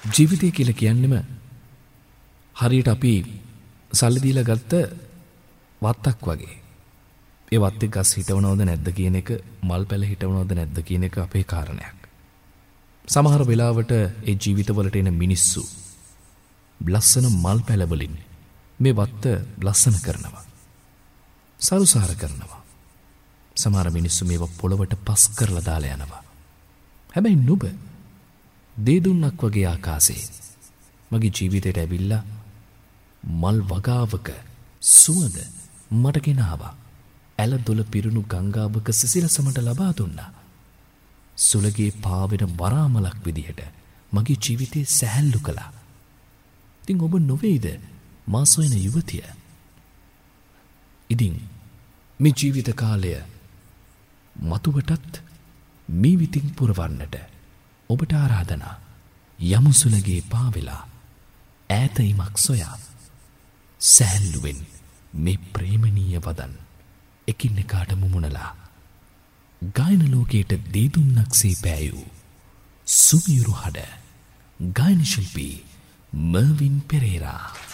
ජීවිතය කියලා කියන්නෙම හරියට අපි සල්ලි දීලා ගත්ත වත්තක් වගේ. ඒ වත්තේ ගස් හිටවනවද නැද්ද කියන එක, මල් පැල හිටවනවද නැද්ද කියන එක අපේ කාරණයක්. සමහර වෙලාවට ඒ ජීවිතවලට එන මිනිස්සු ලස්සන මල් පැල වලින් මේ වත්ත ලස්සන කරනවා. සරුසාර කරනවා. සමහර මිනිස්සු මේවා පොළවට පස් කරලා දාලා යනවා. හැබැයි නුඹ දේදුන්නක් වගේ ආකාශයේ මගේ ජීවිතයට ඇවිල්ලා මල් වගාවක සුවඳ මට ගෙනාවා. ඇල දොල පිරුණු ගංගාවක සිසිලසමට ලබා දුන්නා. සුලගේ පාවෙන වරාමලක් විදිහට මගේ ජීවිතේ සැහැල්ලු කළා. ඉතින් ඔබ නොවේද මා සොයන යුවතිය? ඉතින් මේ ජීවිත කාලය මතුවටත් මේ විතින් පුරවන්නට ඔබට ආරාධනා. යමු සුලගේ පාවෙලා ඈතීමක් සොයා සැහැල්ලුවෙන් මේ ප්‍රේමණීය වදන් එකින් එකාට මුමුණලා ගායන ලෝකයට දේදුන්නක්සේ පෑයූ සුමියුරු හඩ ගායන ශිල්පී මර්වින් පෙරේරා.